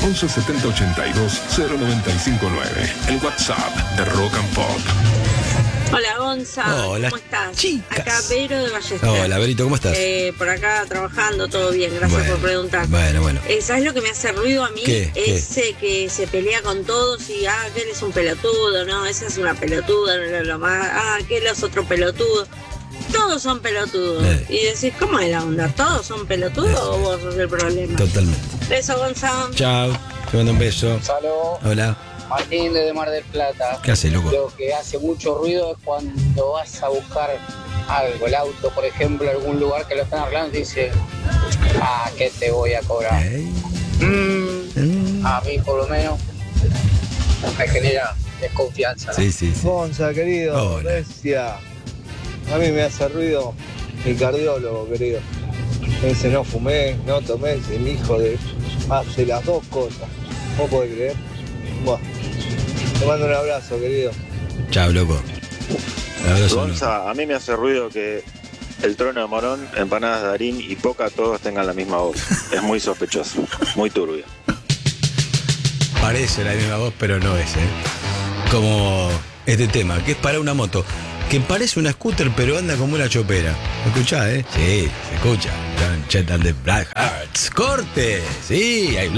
11 70 82 0959. El WhatsApp de Rock and Pop. Hola, Gonza. Hola, ¿Cómo estás? chicas. Acá Vero de Ballester. Hola, Verito, ¿cómo estás? Por acá trabajando, todo bien. Gracias por preguntar. Bueno. ¿Sabes lo que me hace ruido a mí? ¿Qué? Ese que se pelea con todos y, que él es un pelotudo, no, esa es una pelotuda, no es lo más, que él es otro pelotudo. Todos son pelotudos. Y decís, ¿cómo es la onda? ¿Todos son pelotudos o vos sos el problema? Totalmente. Beso, Gonza. Chao, te mando un beso. Salud. Hola. Martín de Mar del Plata. ¿Qué hace, loco? Lo que hace mucho ruido es cuando vas a buscar algo, el auto, por ejemplo, algún lugar que lo están arreglando y dice, ¿qué te voy a cobrar? A mí, por lo menos, me genera desconfianza, ¿no? Sí. Gonza, querido, Hola. bestia. A mí me hace ruido mi cardiólogo, querido. Me dice, no fumé, no tomé, y mi hijo hace las dos cosas. ¿Vos podés creer? Buah. Te mando un abrazo, querido. Chao, loco. Abrazo. Gonza, a mí me hace ruido que el Trono de Morón, Empanadas de Darín y Poca todos tengan la misma voz. Es muy sospechoso, muy turbio. Parece la misma voz, pero no es, Como este tema, que es para una moto, que parece una scooter, pero anda como una chopera. ¿Escuchás, Sí, se escucha. Chet and the Black Hearts. ¡Corte! Sí, hay